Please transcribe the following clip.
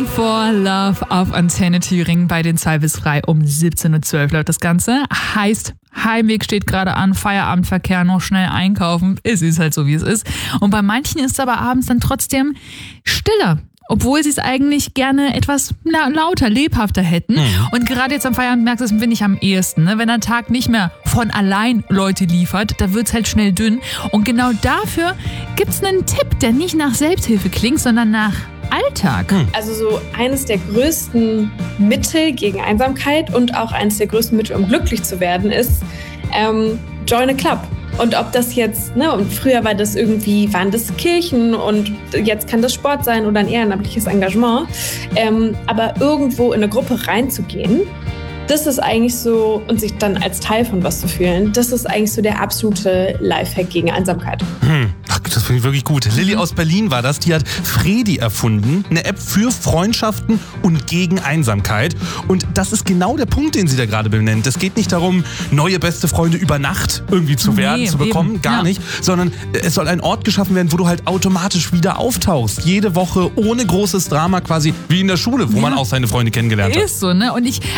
Run for Love auf Antenne Thüringen bei den 2 bis 3 um 17.12 Uhr läuft das Ganze. Heißt, Heimweg steht gerade an, Feierabendverkehr, noch schnell einkaufen. Es ist halt so, wie es ist. Und bei manchen ist es aber abends dann trotzdem stiller. Obwohl sie es eigentlich gerne etwas lauter, lebhafter hätten. Und gerade jetzt am Feierabend merkst du es, finde ich, am ehesten. Ne? Wenn der Tag nicht mehr von allein Leute liefert, da wird es halt schnell dünn. Und genau dafür gibt es einen Tipp, der nicht nach Selbsthilfe klingt, sondern nach Alltag. Also so eines der größten Mittel gegen Einsamkeit und auch eines der größten Mittel, um glücklich zu werden, ist join a club. Und ob das jetzt, und früher waren das Kirchen und jetzt kann das Sport sein oder ein ehrenamtliches Engagement. Aber irgendwo in eine Gruppe reinzugehen, das ist eigentlich so, und sich dann als Teil von was zu fühlen, das ist eigentlich so der absolute Lifehack gegen Einsamkeit. Ach, das finde ich wirklich gut. Lilly aus Berlin war das, die hat Fredi erfunden, eine App für Freundschaften und gegen Einsamkeit. Und das ist genau der Punkt, den sie da gerade benennt. Es geht nicht darum, neue beste Freunde über Nacht irgendwie zu bekommen, gar nicht, sondern es soll ein Ort geschaffen werden, wo du halt automatisch wieder auftauchst. Jede Woche ohne großes Drama, quasi wie in der Schule, wo man auch seine Freunde kennengelernt hat. Ist so, ne? Und